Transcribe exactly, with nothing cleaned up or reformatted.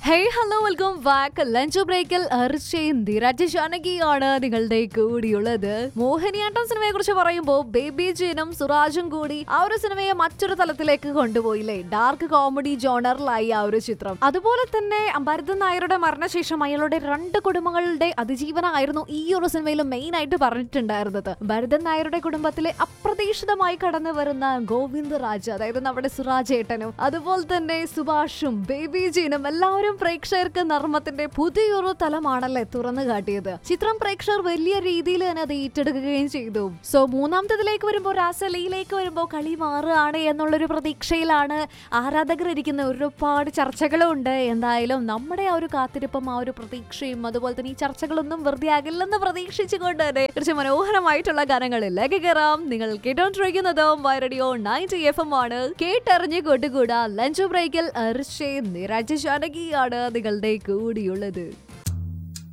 Hey hello welcome back. Lunch ബ്രേക്കിൽ അർച്ചയും ധീരാജ് ജാനകിയാണ് നിങ്ങളുടെ കൂടിയുള്ളത്. മോഹിനിയാട്ടം സിനിമയെ കുറിച്ച് പറയുമ്പോൾ ബേബി ജീനും സുരാജും കൂടി ആ ഒരു സിനിമയെ മറ്റൊരു തലത്തിലേക്ക് കൊണ്ടുപോയില്ലേ. ഡാർക്ക് കോമഡി ജോണറിലായി ആ ഒരു ചിത്രം. അതുപോലെ തന്നെ ഭരതൻ നായരുടെ മരണശേഷം അയാളുടെ രണ്ട് കുടുംബങ്ങളുടെ അതിജീവനമായിരുന്നു ഈ ഒരു സിനിമയിൽ മെയിൻ ആയിട്ട് പറഞ്ഞിട്ടുണ്ടായിരുന്നത്. ഭരതൻ നായരുടെ കുടുംബത്തിലെ അപ്രതീക്ഷിതമായി കടന്നു വരുന്ന ഗോവിന്ദ് രാജ്, അതായത് നമ്മുടെ സുരാജ് ഏട്ടനും അതുപോലെ തന്നെ സുഭാഷും ബേബി ജീനും എല്ലാവരും പ്രേക്ഷകർക്ക് നർമ്മത്തിന്റെ പുതിയൊരു തലമാണല്ലേ തുറന്നു കാട്ടിയത്. ചിത്രം പ്രേക്ഷകർ വലിയ രീതിയിൽ തന്നെ അത് ഏറ്റെടുക്കുകയും ചെയ്തു. സോ മൂന്നാമത്തേതിലേക്ക് വരുമ്പോൾ രാസലയിലേക്ക് വരുമ്പോൾ കളി മാറുകയാണ് എന്നുള്ളൊരു പ്രതീക്ഷയിലാണ് ആരാധകർ ഇരിക്കുന്ന. ഒരുപാട് ചർച്ചകളും ഉണ്ട്. എന്തായാലും നമ്മുടെ ആ ഒരു കാത്തിരിപ്പും ആ ഒരു പ്രതീക്ഷയും അതുപോലെ തന്നെ ഈ ചർച്ചകളൊന്നും വെറുതെ ആകില്ലെന്ന് പ്രതീക്ഷിച്ചുകൊണ്ട് തന്നെ കുറച്ച് മനോഹരമായിട്ടുള്ള ഗാനങ്ങളിലേക്ക് കയറാം. നിങ്ങൾ കേട്ടോണ്ടിരിക്കുന്നതും റേഡിയോ നയൻറ്റി എഫ് എം ആണ്. കേട്ടറിഞ്ഞ് കൊണ്ടുകൂടാ ലഞ്ച് ബ്രേക്കിൽ അർച്ചയും ധീരാജ് ജാനകിയാണ് നിങ്ങളുടെ കൂടിയുള്ളത്.